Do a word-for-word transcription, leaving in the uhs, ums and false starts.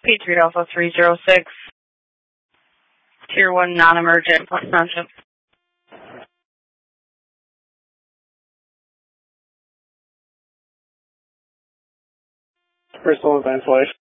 Patriot Alpha three zero six. Tier one non-emergent, Point Township. Bristol Advanced Life.